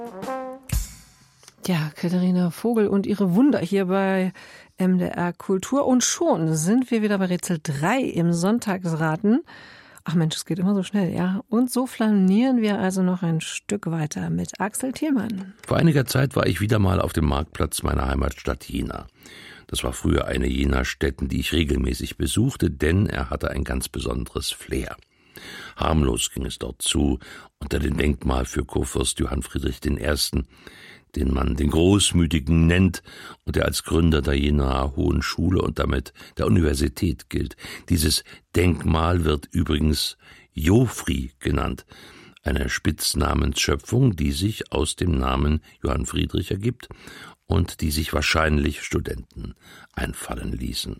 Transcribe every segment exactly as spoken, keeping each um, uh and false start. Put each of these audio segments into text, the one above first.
Ja, Katharina Vogel und ihre Wunder hier bei M D R Kultur. Und schon sind wir wieder bei Rätsel drei im Sonntagsraten. Ach Mensch, es geht immer so schnell, ja. Und so flanieren wir also noch ein Stück weiter mit Axel Thielmann. Vor einiger Zeit war ich wieder mal auf dem Marktplatz meiner Heimatstadt Jena. Das war früher eine jener Stätten, die ich regelmäßig besuchte, denn er hatte ein ganz besonderes Flair. Harmlos ging es dort zu, unter dem Denkmal für Kurfürst Johann Friedrich der Erste., den man den Großmütigen nennt und der als Gründer der Jenaer Hohen Schule und damit der Universität gilt. Dieses Denkmal wird übrigens Jofri genannt, eine Spitznamensschöpfung, die sich aus dem Namen Johann Friedrich ergibt und die sich wahrscheinlich Studenten einfallen ließen.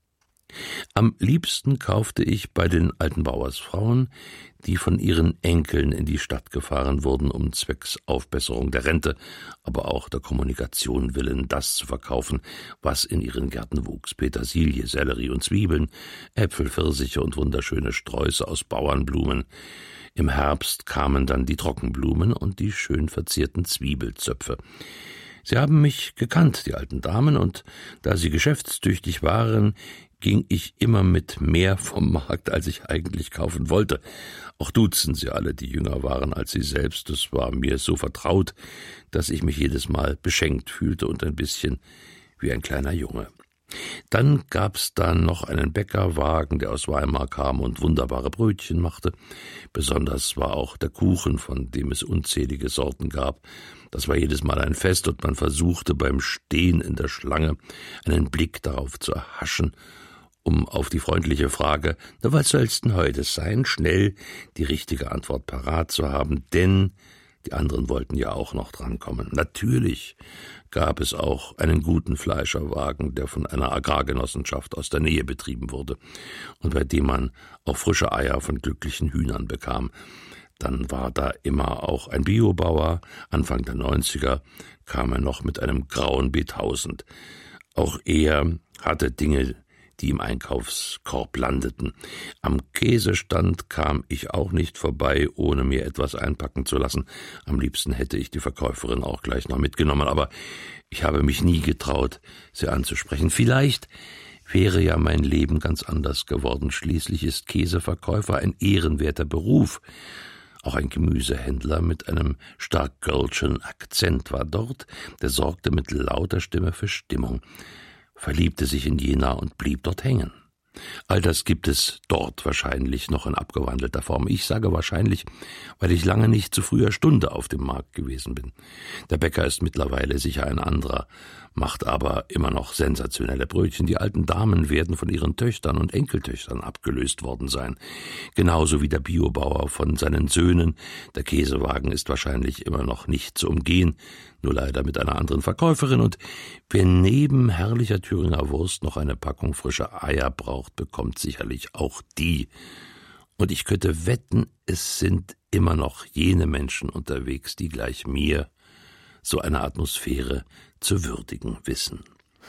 Am liebsten kaufte ich bei den alten Bauersfrauen, die von ihren Enkeln in die Stadt gefahren wurden, um zwecks Aufbesserung der Rente, aber auch der Kommunikation willen das zu verkaufen, was in ihren Gärten wuchs. Petersilie, Sellerie und Zwiebeln, Äpfel, Pfirsiche und wunderschöne Sträuße aus Bauernblumen. Im Herbst kamen dann die Trockenblumen und die schön verzierten Zwiebelzöpfe. Sie haben mich gekannt, die alten Damen, und da sie geschäftstüchtig waren, ging ich immer mit mehr vom Markt, als ich eigentlich kaufen wollte. Auch duzen sie alle, die jünger waren als sie selbst. Es war mir so vertraut, dass ich mich jedes Mal beschenkt fühlte und ein bisschen wie ein kleiner Junge. Dann gab's da noch einen Bäckerwagen, der aus Weimar kam und wunderbare Brötchen machte. Besonders war auch der Kuchen, von dem es unzählige Sorten gab. Das war jedes Mal ein Fest und man versuchte beim Stehen in der Schlange einen Blick darauf zu erhaschen, um auf die freundliche Frage, na was soll's denn heute sein, schnell die richtige Antwort parat zu haben, denn die anderen wollten ja auch noch drankommen. Natürlich gab es auch einen guten Fleischerwagen, der von einer Agrargenossenschaft aus der Nähe betrieben wurde und bei dem man auch frische Eier von glücklichen Hühnern bekam. Dann war da immer auch ein Biobauer. Anfang der neunziger kam er noch mit einem grauen B tausend. Auch er hatte Dinge, die im Einkaufskorb landeten. Am Käsestand kam ich auch nicht vorbei, ohne mir etwas einpacken zu lassen. Am liebsten hätte ich die Verkäuferin auch gleich noch mitgenommen, aber ich habe mich nie getraut, sie anzusprechen. Vielleicht wäre ja mein Leben ganz anders geworden. Schließlich ist Käseverkäufer ein ehrenwerter Beruf. Auch ein Gemüsehändler mit einem stark kölschen Akzent war dort, der sorgte mit lauter Stimme für Stimmung, verliebte sich in Jena und blieb dort hängen. All das gibt es dort wahrscheinlich noch in abgewandelter Form. Ich sage wahrscheinlich, weil ich lange nicht zu früher Stunde auf dem Markt gewesen bin. Der Bäcker ist mittlerweile sicher ein anderer, macht aber immer noch sensationelle Brötchen. Die alten Damen werden von ihren Töchtern und Enkeltöchtern abgelöst worden sein. Genauso wie der Biobauer von seinen Söhnen. Der Käsewagen ist wahrscheinlich immer noch nicht zu umgehen, nur leider mit einer anderen Verkäuferin. Und wer neben herrlicher Thüringer Wurst noch eine Packung frischer Eier braucht, bekommt sicherlich auch die. Und ich könnte wetten, es sind immer noch jene Menschen unterwegs, die gleich mir so eine Atmosphäre zu würdigen wissen.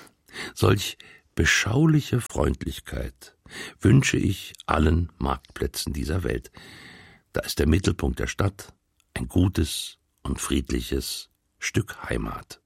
Solch beschauliche Freundlichkeit wünsche ich allen Marktplätzen dieser Welt. Da ist der Mittelpunkt der Stadt ein gutes und friedliches Stück Heimat.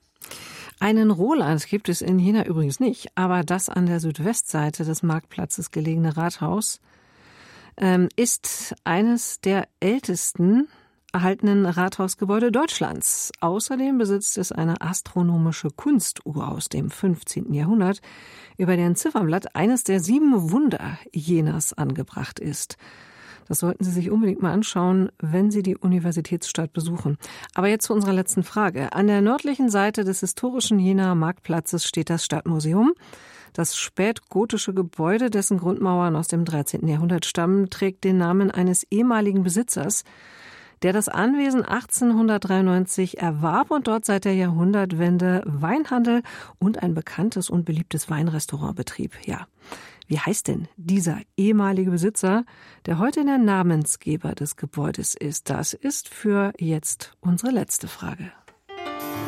Einen Roland gibt es in Jena übrigens nicht, aber das an der Südwestseite des Marktplatzes gelegene Rathaus ähm, ist eines der ältesten erhaltenen Rathausgebäude Deutschlands. Außerdem besitzt es eine astronomische Kunstuhr aus dem fünfzehnten Jahrhundert, über deren Ziffernblatt eines der sieben Wunder Jenas angebracht ist. Das sollten Sie sich unbedingt mal anschauen, wenn Sie die Universitätsstadt besuchen. Aber jetzt zu unserer letzten Frage. An der nördlichen Seite des historischen Jenaer Marktplatzes steht das Stadtmuseum. Das spätgotische Gebäude, dessen Grundmauern aus dem dreizehnten Jahrhundert stammen, trägt den Namen eines ehemaligen Besitzers, der das Anwesen achtzehnhundertdreiundneunzig erwarb und dort seit der Jahrhundertwende Weinhandel und ein bekanntes und beliebtes Weinrestaurant betrieb. Ja, wie heißt denn dieser ehemalige Besitzer, der heute der Namensgeber des Gebäudes ist? Das ist für jetzt unsere letzte Frage.